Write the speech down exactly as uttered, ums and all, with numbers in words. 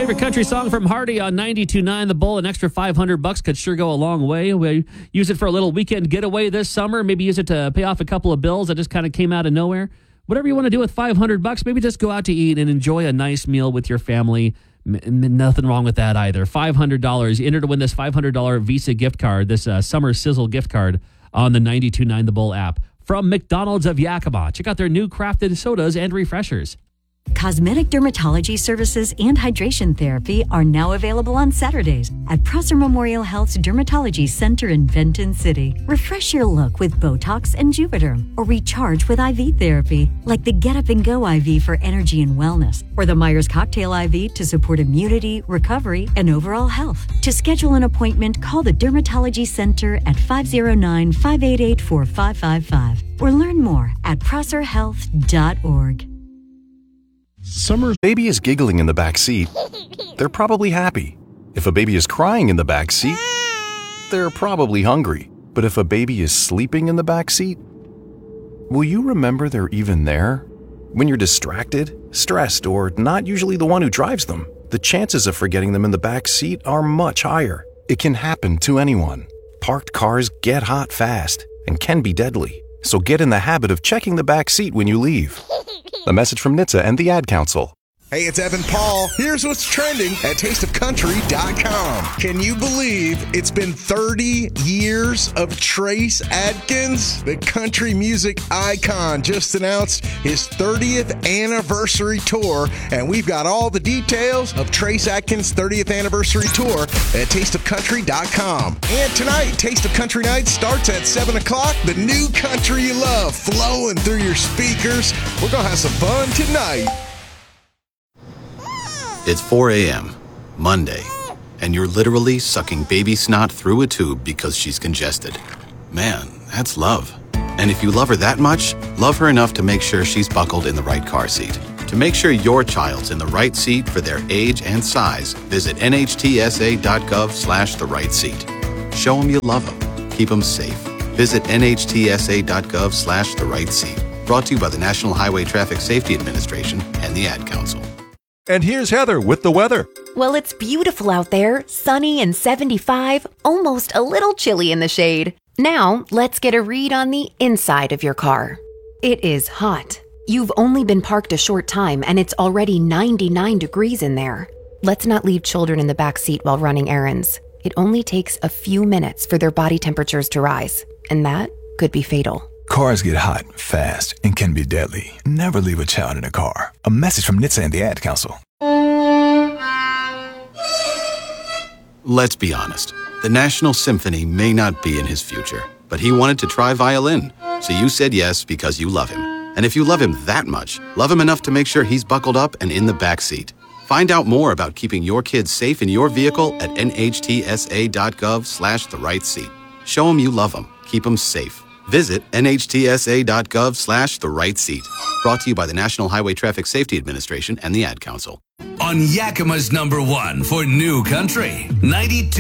favorite country song from Hardy on ninety-two point nine The Bull. An extra five hundred bucks could sure go a long way. We use it for a little weekend getaway this summer. Maybe use it to pay off a couple of bills that just kind of came out of nowhere. Whatever you want to do with five hundred bucks, maybe just go out to eat and enjoy a nice meal with your family. M- nothing wrong with that either. five hundred dollars. You enter to win this five hundred dollars Visa gift card, this uh, summer sizzle gift card on the ninety-two point nine The Bull app. From McDonald's of Yakima. Check out their new crafted sodas and refreshers. Cosmetic dermatology services and hydration therapy are now available on Saturdays at Prosser Memorial Health's Dermatology Center in Benton City. Refresh your look with Botox and Juvederm, or recharge with I V therapy, like the Get Up and Go I V for energy and wellness, or the Myers Cocktail I V to support immunity, recovery, and overall health. To schedule an appointment, call the Dermatology Center at five oh nine, five eight eight, four five five five or learn more at prosser health dot org. Summer baby is giggling in the back seat. They're probably happy. If a baby is crying in the back seat, they're probably hungry. But if a baby is sleeping in the back seat, will you remember they're even there? When you're distracted, stressed, or not usually the one who drives them, the chances of forgetting them in the back seat are much higher. It can happen to anyone. Parked cars get hot fast and can be deadly. So get in the habit of checking the back seat when you leave. A message from N H T S A and the Ad Council. Hey, it's Evan Paul. Here's what's trending at taste of country dot com. Can you believe it's been thirty years of Trace Adkins? The country music icon just announced his thirtieth anniversary tour, and we've got all the details of Trace Adkins' thirtieth anniversary tour at taste of country dot com. And tonight, Taste of Country Night starts at seven o'clock. The new country you love flowing through your speakers. We're going to have some fun tonight. It's four a.m., Monday, and you're literally sucking baby snot through a tube because she's congested. Man, that's love. And if you love her that much, love her enough to make sure she's buckled in the right car seat. To make sure your child's in the right seat for their age and size, visit N H T S A dot gov slash the right seat. Show them you love them. Keep them safe. Visit N H T S A dot gov slash the right seat. Brought to you by the National Highway Traffic Safety Administration and the Ad Council. And here's Heather with the weather. Well, it's beautiful out there, sunny and seventy-five, almost a little chilly in the shade. Now, let's get a read on the inside of your car. It is hot. You've only been parked a short time and it's already ninety-nine degrees in there. Let's not leave children in the back seat while running errands. It only takes a few minutes for their body temperatures to rise, and that could be fatal. Cars get hot fast and can be deadly. Never leave a child in a car. A message from N H T S A and the Ad Council. Let's be honest. The National Symphony may not be in his future, but he wanted to try violin. So you said yes because you love him. And if you love him that much, love him enough to make sure he's buckled up and in the back seat. Find out more about keeping your kids safe in your vehicle at N H T S A dot gov slash the right seat. Show him you love him. Keep him safe. Visit N H T S A dot gov slash the right seat. Brought to you by the National Highway Traffic Safety Administration and the Ad Council. On Yakima's number one for new country, ninety-two.